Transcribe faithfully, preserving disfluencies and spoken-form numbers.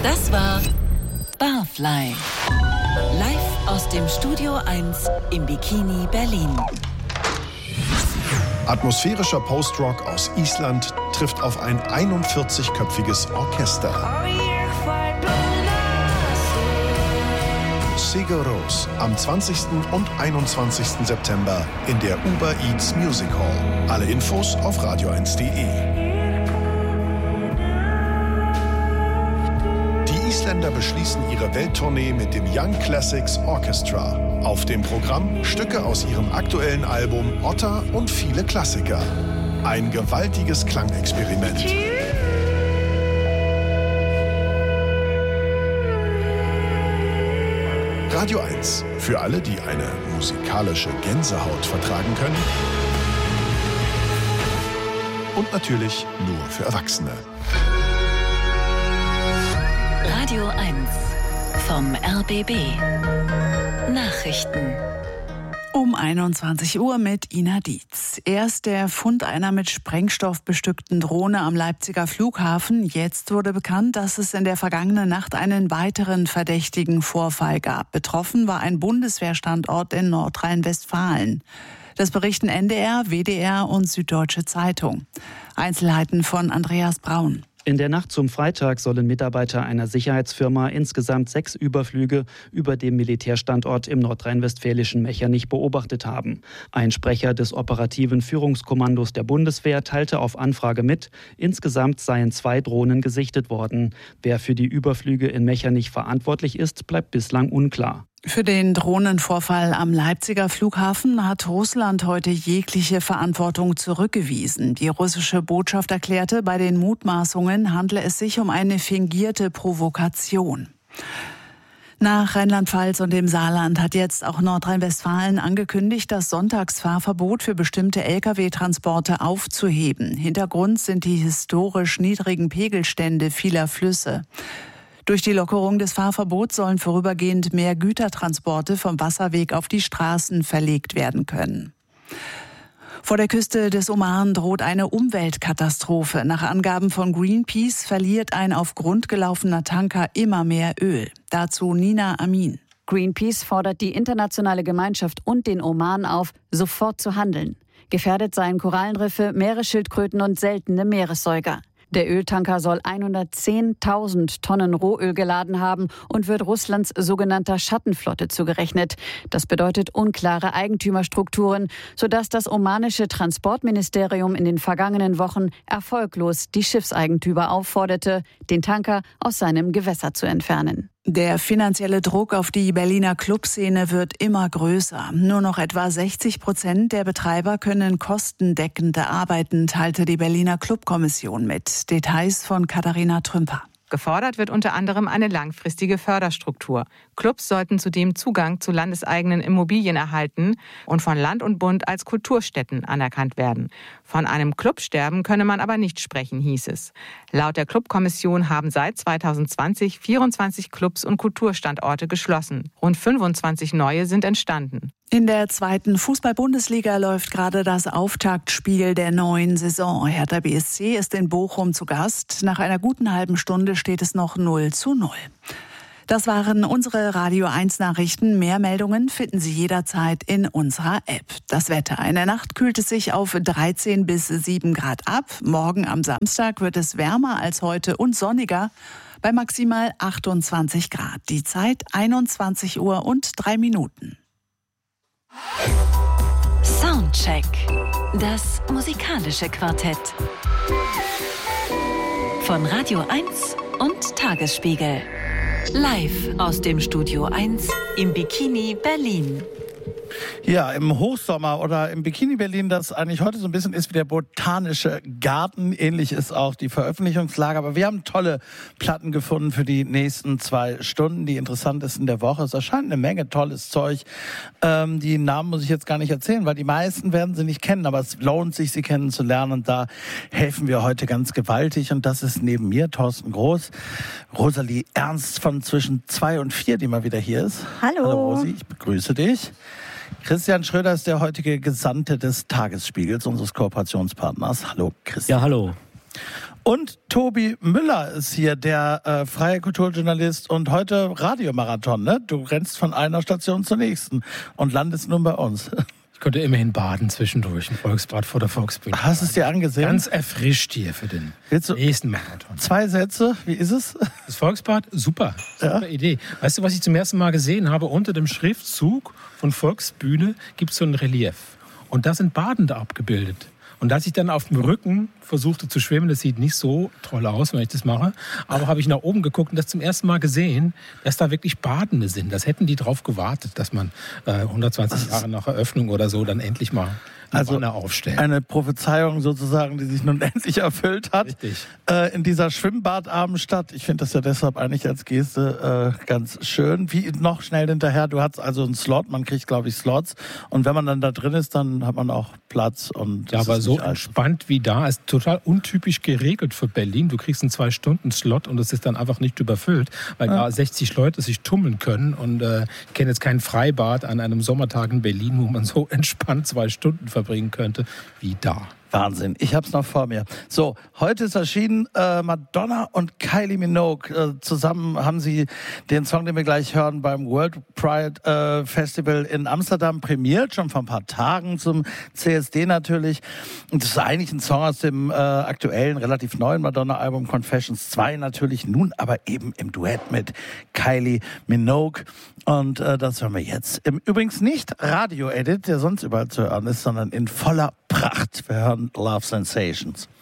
Das war Barfly. Live aus dem Studio eins im Bikini Berlin. Atmosphärischer Post-Rock aus Island trifft auf ein einundvierzigköpfiges Orchester. Sigur Rós am zwanzigsten und einundzwanzigsten September in der Uber Eats Music Hall. Alle Infos auf radio eins punkt de. Die Isländer beschließen ihre Welttournee mit dem Young Classics Orchestra. Auf dem Programm Stücke aus ihrem aktuellen Album Otta und viele Klassiker. Ein gewaltiges Klangexperiment. Radio eins. Für alle, die eine musikalische Gänsehaut vertragen können. Und natürlich nur für Erwachsene. Radio eins vom R B B. Nachrichten. Um einundzwanzig Uhr mit Ina Dietz. Erst der Fund einer mit Sprengstoff bestückten Drohne am Leipziger Flughafen. Jetzt wurde bekannt, dass es in der vergangenen Nacht einen weiteren verdächtigen Vorfall gab. Betroffen war ein Bundeswehrstandort in Nordrhein-Westfalen. Das berichten N D R, W D R und Süddeutsche Zeitung. Einzelheiten von Andreas Braun. In der Nacht zum Freitag sollen Mitarbeiter einer Sicherheitsfirma insgesamt sechs Überflüge über dem Militärstandort im nordrhein-westfälischen Mechernich beobachtet haben. Ein Sprecher des operativen Führungskommandos der Bundeswehr teilte auf Anfrage mit, insgesamt seien zwei Drohnen gesichtet worden. Wer für die Überflüge in Mechernich verantwortlich ist, bleibt bislang unklar. Für den Drohnenvorfall am Leipziger Flughafen hat Russland heute jegliche Verantwortung zurückgewiesen. Die russische Botschaft erklärte, bei den Mutmaßungen handle es sich um eine fingierte Provokation. Nach Rheinland-Pfalz und dem Saarland hat jetzt auch Nordrhein-Westfalen angekündigt, das Sonntagsfahrverbot für bestimmte L K W-Transporte aufzuheben. Hintergrund sind die historisch niedrigen Pegelstände vieler Flüsse. Durch die Lockerung des Fahrverbots sollen vorübergehend mehr Gütertransporte vom Wasserweg auf die Straßen verlegt werden können. Vor der Küste des Oman droht eine Umweltkatastrophe. Nach Angaben von Greenpeace verliert ein auf Grund gelaufener Tanker immer mehr Öl. Dazu Nina Amin. Greenpeace fordert die internationale Gemeinschaft und den Oman auf, sofort zu handeln. Gefährdet seien Korallenriffe, Meeresschildkröten und seltene Meeressäuger. Der Öltanker soll hundertzehntausend Tonnen Rohöl geladen haben und wird Russlands sogenannter Schattenflotte zugerechnet. Das bedeutet unklare Eigentümerstrukturen, sodass das omanische Transportministerium in den vergangenen Wochen erfolglos die Schiffseigentümer aufforderte, den Tanker aus seinem Gewässer zu entfernen. Der finanzielle Druck auf die Berliner Clubszene wird immer größer. Nur noch etwa sechzig Prozent der Betreiber können kostendeckende arbeiten, teilte die Berliner Clubkommission mit. Details von Katharina Trümper. Gefordert wird unter anderem eine langfristige Förderstruktur. Clubs sollten zudem Zugang zu landeseigenen Immobilien erhalten und von Land und Bund als Kulturstätten anerkannt werden. Von einem Clubsterben könne man aber nicht sprechen, hieß es. Laut der Clubkommission haben seit zweitausendzwanzig vierundzwanzig Clubs und Kulturstandorte geschlossen. Rund fünfundzwanzig neue sind entstanden. In der zweiten Fußball-Bundesliga läuft gerade das Auftaktspiel der neuen Saison. Hertha B S C ist in Bochum zu Gast. Nach einer guten halben Stunde steht es noch null zu null. Das waren unsere Radio eins Nachrichten. Mehr Meldungen finden Sie jederzeit in unserer App. Das Wetter. In der Nacht kühlt es sich auf dreizehn bis sieben Grad ab. Morgen am Samstag wird es wärmer als heute und sonniger bei maximal achtundzwanzig Grad. Die Zeit einundzwanzig Uhr und drei Minuten. Soundcheck. Das musikalische Quartett. Von Radio eins und Tagesspiegel. Live aus dem Studio eins im Bikini Berlin. Ja, im Hochsommer oder im Bikini Berlin, das eigentlich heute so ein bisschen ist wie der botanische Garten. Ähnlich ist auch die Veröffentlichungslage. Aber wir haben tolle Platten gefunden für die nächsten zwei Stunden, die interessantesten der Woche. Es erscheint eine Menge tolles Zeug. Ähm, die Namen muss ich jetzt gar nicht erzählen, weil die meisten werden sie nicht kennen. Aber es lohnt sich, sie kennenzulernen. Und da helfen wir heute ganz gewaltig. Und das ist neben mir Thorsten Groß, Rosalie Ernst von zwischen zwei und vier, die mal wieder hier ist. Hallo. Hallo Rosi, ich begrüße dich. Christian Schröder ist der heutige Gesandte des Tagesspiegels, unseres Kooperationspartners. Hallo Christian. Ja, hallo. Und Tobi Müller ist hier, der äh, freie Kulturjournalist und heute Radiomarathon. Ne? Du rennst von einer Station zur nächsten und landest nun bei uns. Ich konnte immerhin baden zwischendurch, ein Volksbad vor der Volksbühne. Hast du es dir angesehen? Ganz erfrischt hier für den nächsten Marathon. Zwei Sätze, wie ist es? Das Volksbad, super, super ja. Idee. Weißt du, was ich zum ersten Mal gesehen habe? Unter dem Schriftzug von Volksbühne gibt es so ein Relief. Und da sind Badende abgebildet. Und als ich dann auf dem Rücken versuchte zu schwimmen, das sieht nicht so toll aus, wenn ich das mache, aber habe ich nach oben geguckt und das zum ersten Mal gesehen, dass da wirklich Badende sind. Das hätten die drauf gewartet, dass man äh, hundertzwanzig Jahre nach Eröffnung oder so dann endlich mal also aufstellen. Eine Prophezeiung sozusagen, die sich nun endlich erfüllt hat. Richtig. Äh, in dieser Schwimmbadabendstadt. Ich finde das ja deshalb eigentlich als Geste äh, ganz schön. Wie noch schnell hinterher, du hast also einen Slot, man kriegt glaube ich Slots und wenn man dann da drin ist, dann hat man auch Platz. Und ja, aber so entspannt wie da, ist total untypisch geregelt für Berlin. Du kriegst einen zwei Stunden Slot und es ist dann einfach nicht überfüllt, weil ja. da sechzig Leute sich tummeln können und äh, ich kenne jetzt kein Freibad an einem Sommertag in Berlin, wo man so entspannt zwei Stunden verbringen könnte wie da. Wahnsinn, ich hab's noch vor mir. So, heute ist erschienen äh, Madonna und Kylie Minogue. Äh, zusammen haben sie den Song, den wir gleich hören, beim World Pride äh, Festival in Amsterdam prämiert, schon vor ein paar Tagen zum C S D natürlich. Und das ist eigentlich ein Song aus dem äh, aktuellen, relativ neuen Madonna-Album Confessions zwei natürlich, nun aber eben im Duett mit Kylie Minogue. Und äh, das hören wir jetzt. Im, übrigens nicht Radio-Edit, der sonst überall zu hören ist, sondern in voller Pracht. Wir hören Love Sensations.